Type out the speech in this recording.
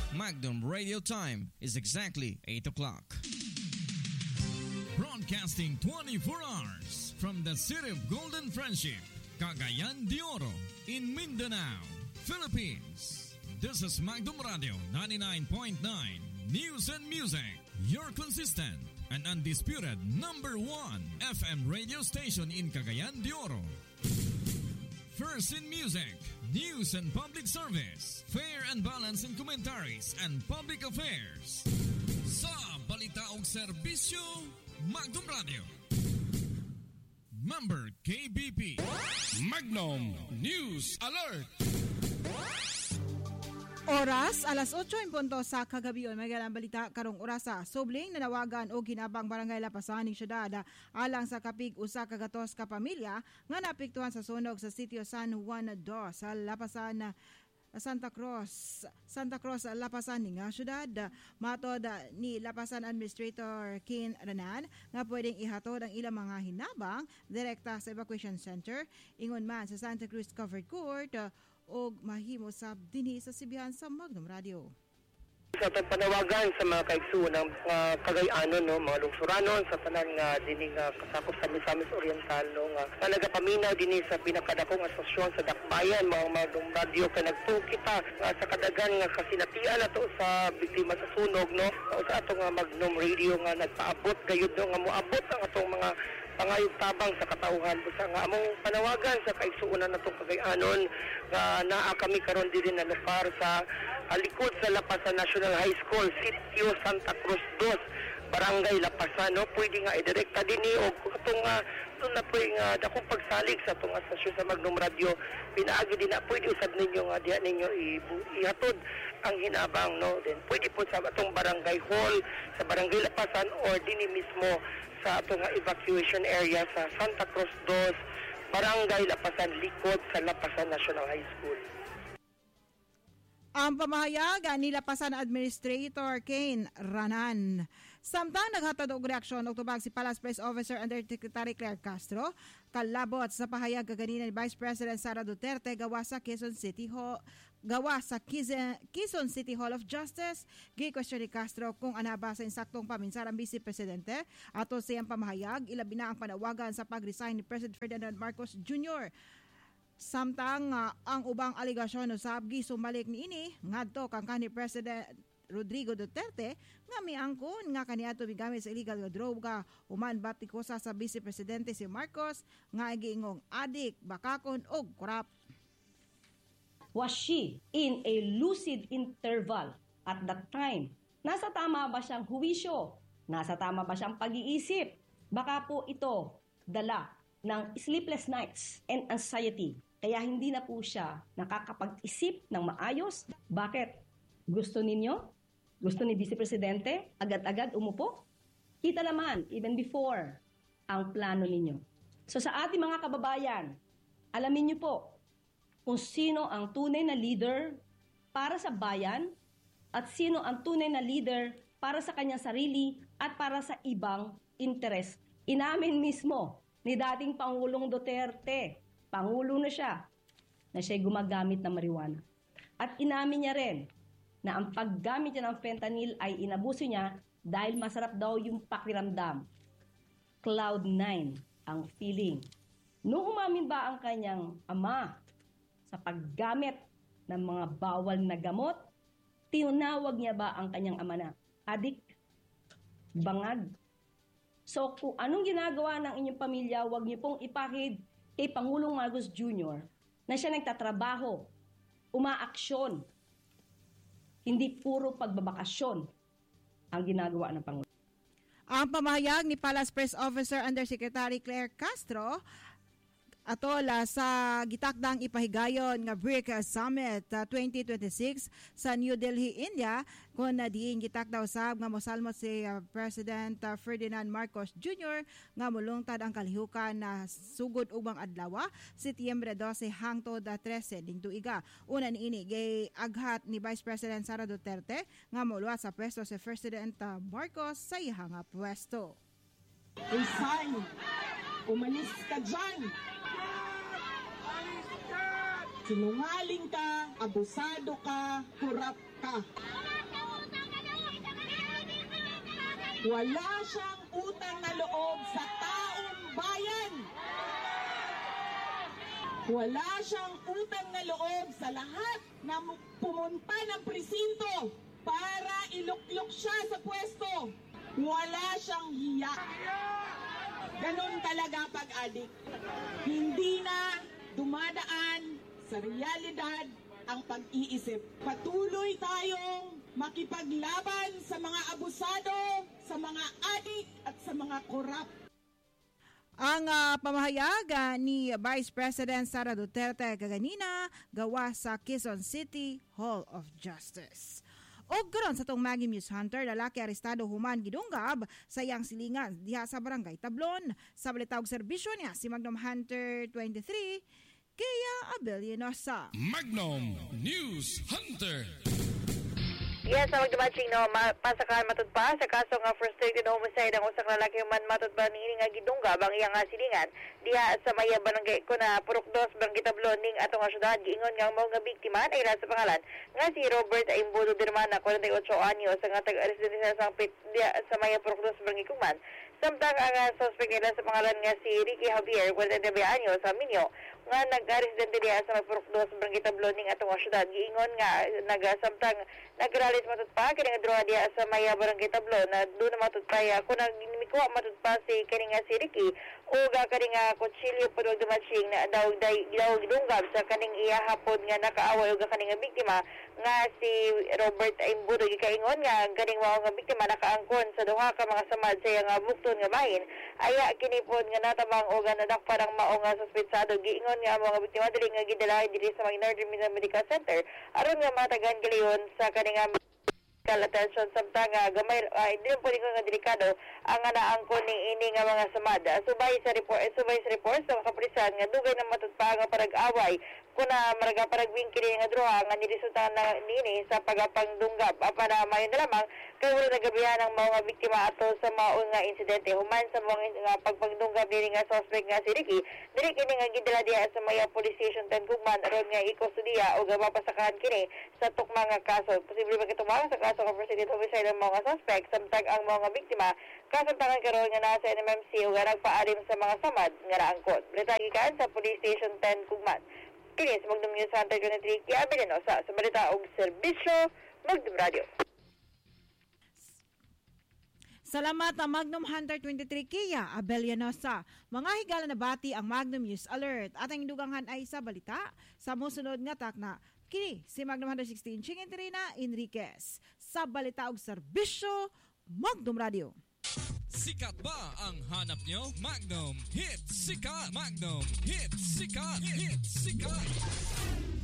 Magnum Radio time is exactly 8 o'clock. Broadcasting 24 hours from the city of Golden Friendship, Cagayan de Oro, in Mindanao, Philippines. This is Magnum Radio 99.9 News and Music, your consistent and undisputed #1 FM radio station in Cagayan de Oro. First in music, news and public service, fair and balanced in commentaries and public affairs. Sa balita og serbisyo, Magnum Radio. Member KBP. Magnum News Alert. Oras, alas 8:00 sa kagabion. May galang balita karong orasa. Sobling nanawagan o ginabang barangay Lapasan ng syudad alang sa kapig usa ka gatos ka pamilya nga naapektuhan sa sunog sa sitio San Juan 2 sa Lapasan, Santa Cruz, Lapasan nga syudad. Matod ni Lapasan Administrator Kin Ranan nga pwedeng ihatod ang ilang mga hinabang direkta sa evacuation center. Ingon man sa Santa Cruz Covered Court o mahimo sab dinhi sa sibihan sa Magnum Radio. Sa itong panawagan sa mga kaigsuon ng Cagayanon, no, mga lungsuranon sa tanan nga dining kasakop sa Misamis Oriental, no, nga talaga paminaw dinhi sa pinakadakong asosyon sa Dakbayan, mga Magnum Radio ka nagtukita sa kadagan nga kasinatian ato sa biktima sa sunog, no, sa atong Magnum Radio nga nagpaabot gayud, no, nga moabot ang atong mga pangayog tabang sa katauhan busa nga among panawagan sa kaigsuonan natong Cagayanon nga naa kami karon diri na lugar sa likod sa Lapasan National High School, Sitio Santa Cruz 2, Barangay Lapasan, no, pwede nga idirekta dinhi og katong na pwede nga dakong pagsalig sa atong astasyon sa Magnum Radio, pinaagi din na pwede usab ninyo nga diha ninyo ihatod ang hinabang, no, then pwede po sa atong barangay hall sa Barangay Lapasan or dinhi mismo sa atong evacuation area sa Santa Cruz 2, Barangay Lapasan, likod sa Lapasan National High School. Ang pamahayag ni Lapasan Administrator Kane Ranan. Samtang naghatod og reaksyon og tubag si Palace Press Officer Undersecretary Claire Castro kalabot sa pahayag kaganina ni Vice President Sara Duterte gawa sa Quezon City Hall of Justice. Gi-question ni Castro kung anaba sa insaktong paminsan ang Vice Presidente ato siyang pamahayag ilabi na ang panawagan sa pag-resign ni President Ferdinand Marcos Jr. Samtang ang ubang aligasyon usab gisumbalik niini ngadto kang kanhi President Rodrigo Duterte nga miangkon nga kaniadto migamit sa illegal nga droga human batikosa sa Vice Presidente si Marcos nga giingong adik, bakakon og korap. Was she in a lucid interval at that time? Nasa tama ba siyang huwisyo? Nasa tama ba siyang pag-iisip? Baka po ito dala ng sleepless nights and anxiety. Kaya hindi na po siya nakakapag-isip ng maayos. Bakit? Gusto ninyo? Gusto ni Vice Presidente? Agad-agad umupo? Kita naman, even before, ang plano ninyo. So sa ating mga kababayan, alamin niyo po kung sino ang tunay na leader para sa bayan at sino ang tunay na leader para sa kanyang sarili at para sa ibang interes. Inamin mismo ni dating Pangulong Duterte, Pangulo na siya, na siya'y gumagamit ng marijuana. At inamin niya rin na ang paggamit niya ng fentanyl ay inabuso niya dahil masarap daw yung pakiramdam. Cloud 9 ang feeling. Noong umamin ba ang kanyang ama sa paggamit ng mga bawal na gamot, tinawag niya ba ang kanyang ama na adik, bangag? So kung anong ginagawa ng inyong pamilya, huwag niyo pong ipahid kay Pangulong Marcos Jr. na siya nagtatrabaho, umaaksyon, hindi puro pagbabakasyon ang ginagawa ng Pangulo. Ang pamahayag ni Palace Press Officer Undersecretary Claire Castro atola sa gitakdang ipahigayon nga BRIC Summit 2026 sa New Delhi, India, kung diin gitakdaw sab nga mosalmot si President Ferdinand Marcos Jr. nga mulungtad ang kalihukan na sugod ubang adlaw Setyembre 12 hangtod 13 ning tuiga. Una niini gay aghat ni Vice President Sara Duterte nga muluwat sa pwesto si President Marcos sa iyang pwesto. Resign! Umalis ka dyan! Sinungaling ka, abusado ka, kurap ka. Wala siyang utang na loob sa taong bayan. Wala siyang utang na loob sa lahat na pumunta ng presinto para iluklok siya sa pwesto. Wala siyang hiya. Ganon talaga pag-adik. Hindi na dumadaan sa realidad ang pag-iisip. Patuloy tayong makipaglaban sa mga abusado, sa mga adik at sa mga korap. Ang pamahayag ni Vice President Sara Duterte kaganina gawa sa Quezon City Hall of Justice. O karon sa tong Maggie News Hunter, lalaki arestado human gidunggab sa iyang silingan diha sa Barangay Tablon. Sa balitawag serbisyo niya si Magnum Hunter 23, Kaya Abellinosa. Magnum News Hunter. Yes, sa magdamaching no, pasakan matod pa sa kaso nga frustrated homicide ang usak lalaki man matod pa ni nga gidunggab ang iyang silingan diha sa Maya Barangay ko na Purok 2 Barangay Tablon ning atong syudad giingon nga mao nga biktima ay sa pangalan nga si Robert Aimbodo Dermana 48 anyos nga taga-residensya sa diha sa Maya Purok 2 Barangay Kuman. Samtang ang suspect nila sa pangalan nga si Ricky Javier 49 anyos sa Minyo nga nag-residente diha sa Purok 2 Barangay Tablon ning atong syudad giingon nga samtang nagralit matud pa kini nga droga diha sa Maya Barangay Tablon na doon na matud pa kung nagmikuha matud pa si kini nga si Ricky o kani nga kutsilyo pud dumatching na daw gidunggab sa kaning iya hapon nga nakaaway og kani nga biktima nga si Robert Aimbodo gikaingon nga kaning mao nga biktima nakaangkon sa duha ka mga samad sa iyang bukton nga bahin aya kini pod nga natabang og nadakpan ang mao nga suspetsado giingon nga mga biktima dili nga gidala diri sa Northern Medical Center aron nga matagan giliyon sa kaning attention samtang gamay hindi po nga delikado ang naangkon ni ini nga mga samad subay sa report sa kapulisan nga dugay na matudpa nga parag-away kuna maraga paragwing kini nga droha nga niresultahan na nini sa pagapangdunggab para mayon na lamang kay wala nagabihan ang mga biktima ato sa mao nga insidente human sa mga nga pagpangdunggab nini nga suspect nga si Ricky dili kini nga gidala diha sa Maya Police Station 10 Gugman aron nga ikustudiya o mapasakahan kini sa tukma nga kaso posible magitumaw sa kaso ng frustrated homicide ng mga suspect samtang ang mga biktima kasamtangan karon nga nasa NMMC o nga nagpaalim sa mga samad nga naangkon. Balita gikan sa Police Station 10 Gugman. Kini sa Magnum News Hunter 23 Kaya Abellinosa sa balita og serbisyo Magnum Radio. Salamat ang Magnum Hunter 23 Kia Abellinosa. Mga higala na bati ang Magnum News Alert. At ang dugangan ay sa balita sa musunod nga takna. Kini si Magnum Hunter 16 Chingin Terina Enriquez sa balita og serbisyo Magnum Radio. Sikat ba ang hanap nyo? Magnum Hits Sikat! Magnum Hits Sikat! Hits Sikat!